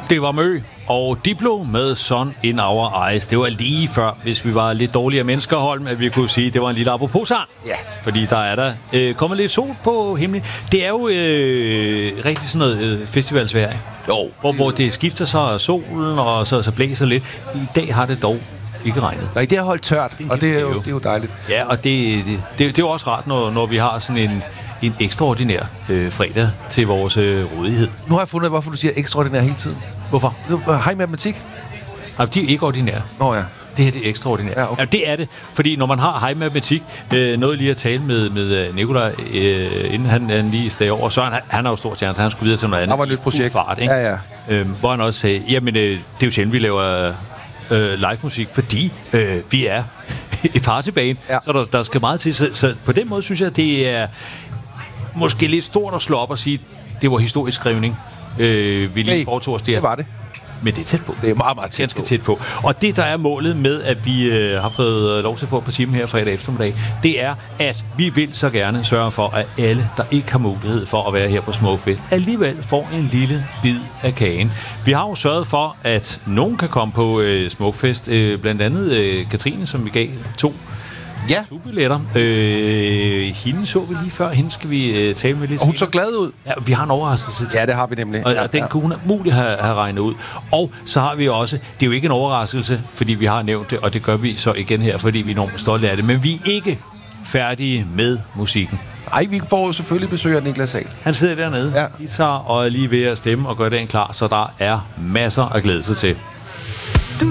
Det var Mø og Diplo med Sun in Our Eyes. Det var lige før, hvis vi var lidt dårligere mennesker, Holm, at vi kunne sige, at det var en lille apropos-sang. Ja. Fordi der er der kommet lidt sol på himlen. Det er jo rigtig sådan noget festivalsvejr, ikke? Jo. Hvor det skifter så solen, og så blæser lidt. I dag har det dog ikke regnet. Nej, det har holdt tørt, og det er jo dejligt. Ja, og det er jo også rart, når vi har sådan en ekstraordinær fredag til vores rådighed. Nu har jeg fundet, hvorfor du siger ekstraordinær hele tiden. Hvorfor? Hej matematik. Nej, de er ikke ordinære. Nå ja. Det her det er ekstraordinært. Ja, okay. Ja, det er det, fordi når man har hej matematik, noget lige at tale med Nikolaj, inden han lige steg over. Så han er jo stor stjerne, han skulle videre til noget andet. Der var et nyt projekt. Fart, ikke? Ja. Hvor han også sagde, jamen det er jo sjældent, vi laver live musik, fordi vi er et partybane, ja. Så der skal meget til. Så på den måde synes jeg, det er måske lidt stort at slå op og sige, det var historisk skrivning. Vi lige foretog os det var det. Men det er tæt på. Det er meget, meget tæt ganske tæt på. Og det, der er målet med, at vi har fået lov til at få et par timer her fredag eftermiddag, det er, at vi vil så gerne sørge for, at alle, der ikke har mulighed for at være her på Smukfest, alligevel får en lille bid af kagen. Vi har jo sørget for, at nogen kan komme på Smukfest. Blandt andet Katrine, som vi gav 2 billetter. Hende så vi lige før. Hende skal vi tale med lidt. Og hun så glad ud. Ja, vi har en overraskelse til. Ja, det har vi nemlig. Og den kunne hun muligt have regnet ud. Og så har vi også, det er jo ikke en overraskelse, fordi vi har nævnt det, og det gør vi så igen her, fordi vi er enormt stolte af det. Men vi er ikke færdige med musikken. Nej, vi får selvfølgelig besøg af Niklas Sahl. Han sidder dernede, guitar og er lige ved at stemme og gøre den klar, så der er masser at glæde sig til.